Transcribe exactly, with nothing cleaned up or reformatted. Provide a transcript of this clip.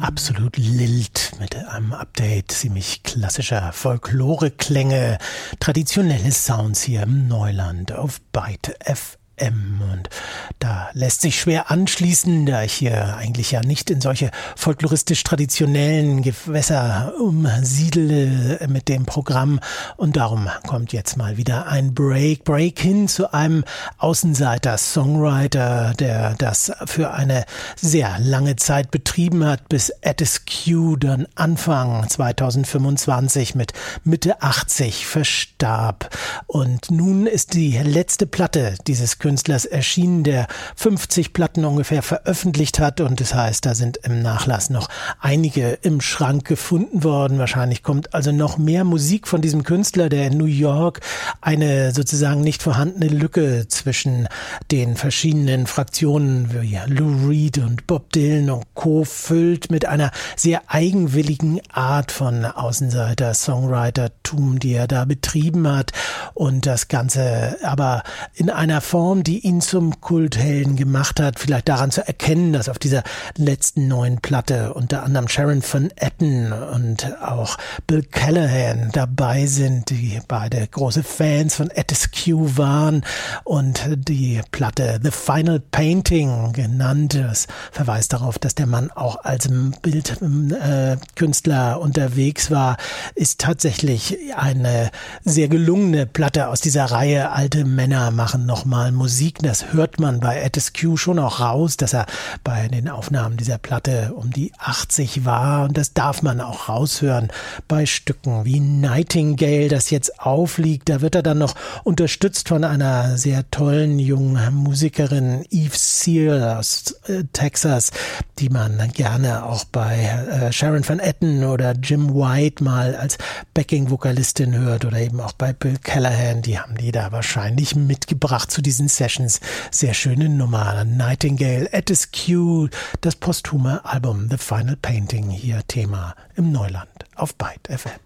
Absolut Lilt mit einem Update ziemlich klassischer Folklore-Klänge, traditionelle Sounds hier im Neuland auf Byte F M. Und da lässt sich schwer anschließen, da ich hier eigentlich ja nicht in solche folkloristisch-traditionellen Gewässer umsiedle mit dem Programm. Und darum kommt jetzt mal wieder ein Break, Break hin zu einem Außenseiter-Songwriter, der das für eine sehr lange Zeit betrieben hat, bis Attis Q dann Anfang zweitausendfünfundzwanzig mit Mitte achtzig verstarb. Und nun ist die letzte Platte dieses Künstlers erschienen, der fünfzig Platten ungefähr veröffentlicht hat, und das heißt, da sind im Nachlass noch einige im Schrank gefunden worden. Wahrscheinlich kommt also noch mehr Musik von diesem Künstler, der in New York eine sozusagen nicht vorhandene Lücke zwischen den verschiedenen Fraktionen wie Lou Reed und Bob Dylan und Co. füllt mit einer sehr eigenwilligen Art von Außenseiter-Songwritertum, die er da betrieben hat, und das Ganze aber in einer Form, die ihn zum Kulthelden gemacht hat, vielleicht daran zu erkennen, dass auf dieser letzten neuen Platte unter anderem Sharon Van Etten und auch Bill Callahan dabei sind, die beide große Fans von Attis Q waren, und die Platte The Final Painting genannt, das verweist darauf, dass der Mann auch als Bildkünstler äh, unterwegs war, ist tatsächlich eine sehr gelungene Platte aus dieser Reihe. Alte Männer machen nochmal Musik. Das hört man bei Attis Q schon auch raus, dass er bei den Aufnahmen dieser Platte um die achtzig war, und das darf man auch raushören bei Stücken wie Nightingale, das jetzt aufliegt. Da wird er dann noch unterstützt von einer sehr tollen jungen Musikerin, Eve Seal aus äh, Texas, die man gerne auch bei äh, Sharon Van Etten oder Jim White mal als Backing-Vokalistin hört, oder eben auch bei Bill Callahan. Die haben die da wahrscheinlich mitgebracht zu diesen Sessions. Sehr schöne Nummer. Nightingale, Attis Q, das posthume Album The Final Painting, hier Thema im Neuland auf Byte F M.